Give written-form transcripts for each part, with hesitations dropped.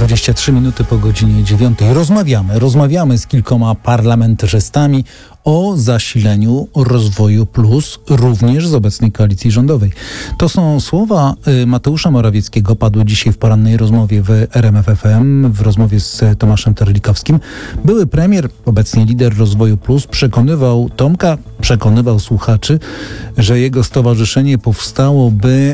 23 minuty po godzinie 9. Rozmawiamy z kilkoma parlamentarzystami o zasileniu Rozwoju Plus, również z obecnej koalicji rządowej. To są słowa Mateusza Morawieckiego, padły dzisiaj w porannej rozmowie w RMF FM, w rozmowie z Tomaszem Terlikowskim. Były premier, obecnie lider Rozwoju Plus, przekonywał słuchaczy, że jego stowarzyszenie powstało, by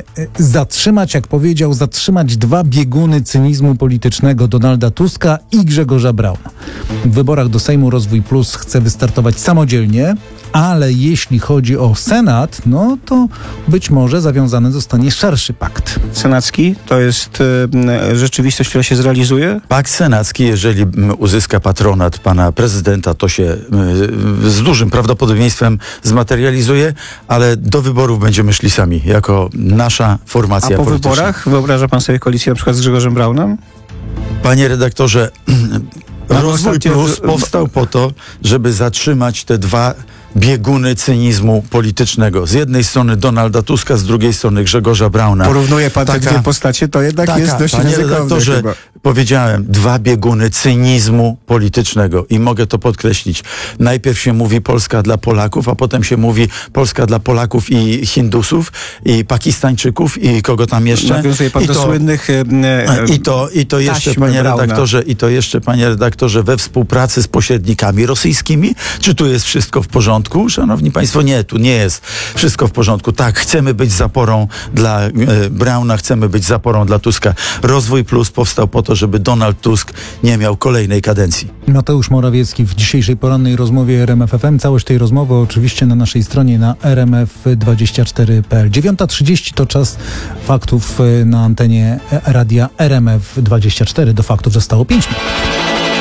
zatrzymać dwa bieguny cynizmu politycznego, Donalda Tuska i Grzegorza Brauna. W wyborach do Sejmu Rozwój Plus chce wystartować samodzielnie, ale jeśli chodzi o Senat, no to być może zawiązany zostanie szerszy pakt. Senacki to jest rzeczywistość, która się zrealizuje? Pakt senacki, jeżeli uzyska patronat pana prezydenta, to się z dużym prawdopodobieństwem zmaterializuje, ale do wyborów będziemy szli sami, jako nasza formacja polityczna. A po wyborach wyobraża pan sobie koalicję na przykład z Grzegorzem Braunem? Panie redaktorze, Rozwój Plus powstał po to, żeby zatrzymać te dwa bieguny cynizmu politycznego. Z jednej strony Donalda Tuska, z drugiej strony Grzegorza Brauna. Porównuje pan te dwie postacie, to jednak jest dość ryzykowne chyba. Powiedziałem, dwa bieguny cynizmu politycznego i mogę to podkreślić. Najpierw się mówi Polska dla Polaków, a potem się mówi Polska dla Polaków i Hindusów, i Pakistańczyków, i kogo tam jeszcze. Nawiązuje pan do słynnych I to jeszcze, panie redaktorze, we współpracy z pośrednikami rosyjskimi. Czy tu jest wszystko w porządku? Szanowni państwo, nie, tu nie jest wszystko w porządku. Tak, chcemy być zaporą dla Brauna, chcemy być zaporą dla Tuska. Rozwój Plus powstał po to, żeby Donald Tusk nie miał kolejnej kadencji. Mateusz Morawiecki w dzisiejszej porannej rozmowie RMF FM. Całość tej rozmowy oczywiście na naszej stronie na rmf24.pl. 9:30 to czas faktów na antenie radia RMF24. Do faktów zostało 5 minut.